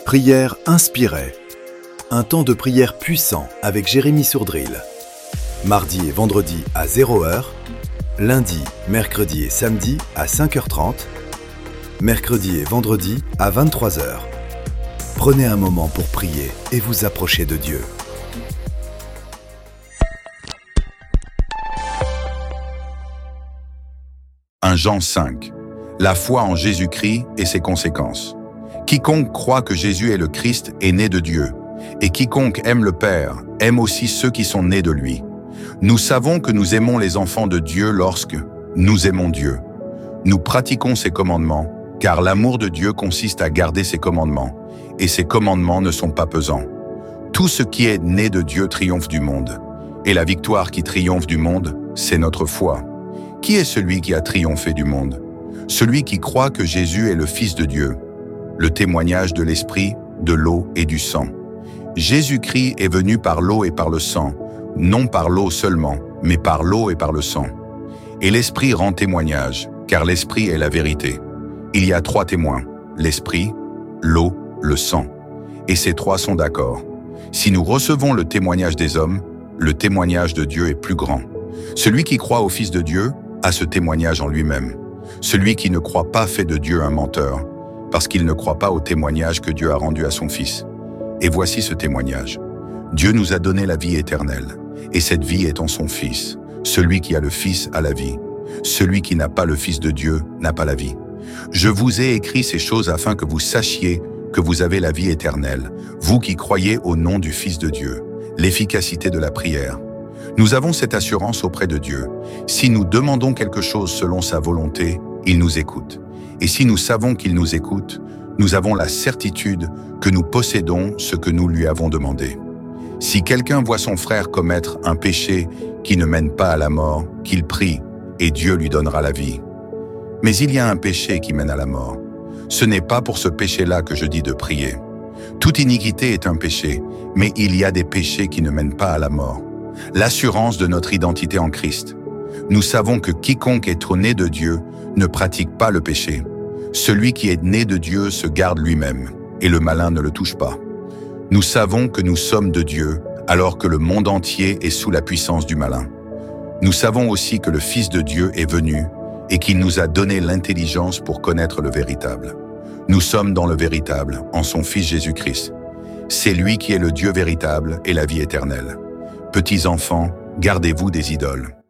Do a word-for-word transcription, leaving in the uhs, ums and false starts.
Prière inspirée. Un temps de prière puissant avec Jérémy Sourdril. Mardi et vendredi à zéro heure. Lundi, mercredi et samedi à cinq heures trente. Mercredi et vendredi à vingt-trois heures. Prenez un moment pour prier et vous approcher de Dieu. premier Jean cinq. La foi en Jésus-Christ et ses conséquences. Quiconque croit que Jésus est le Christ est né de Dieu, et quiconque aime le Père aime aussi ceux qui sont nés de lui. Nous savons que nous aimons les enfants de Dieu lorsque nous aimons Dieu. Nous pratiquons ses commandements, car l'amour de Dieu consiste à garder ses commandements, et ses commandements ne sont pas pesants. Tout ce qui est né de Dieu triomphe du monde, et la victoire qui triomphe du monde, c'est notre foi. Qui est celui qui a triomphé du monde? Celui qui croit que Jésus est le Fils de Dieu. Le témoignage de l'Esprit, de l'eau et du sang. Jésus-Christ est venu par l'eau et par le sang, non par l'eau seulement, mais par l'eau et par le sang. Et l'Esprit rend témoignage, car l'Esprit est la vérité. Il y a trois témoins, l'Esprit, l'eau, le sang. Et ces trois sont d'accord. Si nous recevons le témoignage des hommes, le témoignage de Dieu est plus grand. Celui qui croit au Fils de Dieu a ce témoignage en lui-même. Celui qui ne croit pas fait de Dieu un menteur, parce qu'il ne croit pas au témoignage que Dieu a rendu à son Fils. Et voici ce témoignage. Dieu nous a donné la vie éternelle, et cette vie est en son Fils. Celui qui a le Fils a la vie. Celui qui n'a pas le Fils de Dieu n'a pas la vie. Je vous ai écrit ces choses afin que vous sachiez que vous avez la vie éternelle, vous qui croyez au nom du Fils de Dieu, l'efficacité de la prière. Nous avons cette assurance auprès de Dieu. Si nous demandons quelque chose selon sa volonté, il nous écoute. Et si nous savons qu'il nous écoute, nous avons la certitude que nous possédons ce que nous lui avons demandé. Si quelqu'un voit son frère commettre un péché qui ne mène pas à la mort, qu'il prie, et Dieu lui donnera la vie. Mais il y a un péché qui mène à la mort. Ce n'est pas pour ce péché-là que je dis de prier. Toute iniquité est un péché, mais il y a des péchés qui ne mènent pas à la mort. L'assurance de notre identité en Christ. Nous savons que quiconque est né de Dieu ne pratique pas le péché. Celui qui est né de Dieu se garde lui-même, et le malin ne le touche pas. Nous savons que nous sommes de Dieu, alors que le monde entier est sous la puissance du malin. Nous savons aussi que le Fils de Dieu est venu, et qu'il nous a donné l'intelligence pour connaître le véritable. Nous sommes dans le véritable, en son Fils Jésus-Christ. C'est lui qui est le Dieu véritable et la vie éternelle. Petits enfants, gardez-vous des idoles.